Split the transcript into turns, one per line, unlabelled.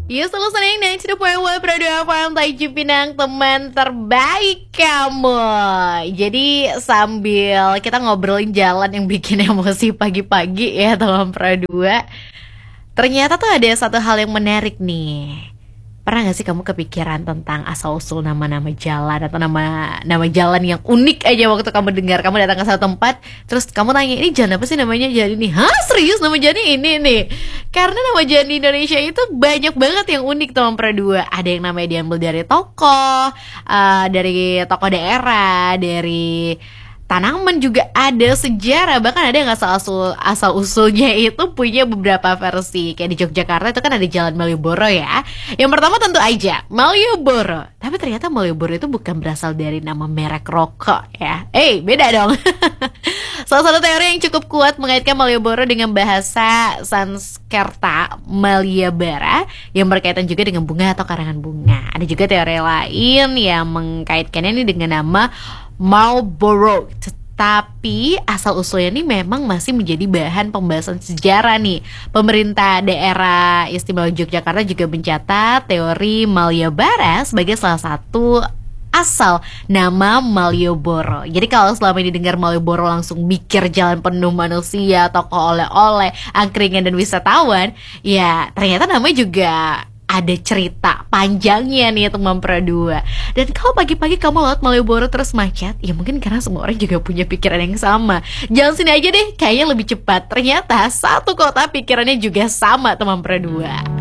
You selalu senang dan sudah punya Produk FM Taiju Pinang, teman terbaik kamu. Jadi sambil kita ngobrolin jalan yang bikin emosi pagi-pagi ya teman Pradua, ternyata tuh ada satu hal yang menarik nih. Pernah gak sih kamu kepikiran tentang asal-usul nama-nama jalan atau nama jalan yang unik aja waktu kamu dengar, kamu datang ke satu tempat, terus kamu tanya, ini jalan apa sih namanya jalan ini? Hah, serius nama jalan ini nih? Karena nama jalan di Indonesia itu banyak banget yang unik teman Pradua. Ada yang namanya diambil dari tokoh daerah, dari tanaman juga ada sejarah, bahkan ada yang asal usulnya itu punya beberapa versi. Kayak di Yogyakarta itu kan ada Jalan Malioboro ya. Yang pertama tentu aja Malioboro, tapi ternyata Malioboro itu bukan berasal dari nama merek rokok ya. Beda dong. Salah satu teori yang cukup kuat mengaitkan Malioboro dengan bahasa Sanskerta Maliabara yang berkaitan juga dengan bunga atau karangan bunga. Ada juga teori lain yang mengkaitkannya ini dengan nama Marlborough, tapi asal-usulnya ini memang masih menjadi bahan pembahasan sejarah nih. Pemerintah daerah istimewa Yogyakarta juga mencatat teori Maliabara sebagai salah satu asal nama Malioboro. Jadi kalau selama ini dengar Malioboro langsung mikir jalan penuh manusia, toko oleh-oleh, angkringan dan wisatawan, ya ternyata namanya juga ada cerita panjangnya nih teman Pradua. Dan kalau pagi-pagi kamu lewat Malioboro terus macet, ya mungkin karena semua orang juga punya pikiran yang sama. Jalan sini aja deh, kayaknya lebih cepat. Ternyata satu kota pikirannya juga sama teman Pradua.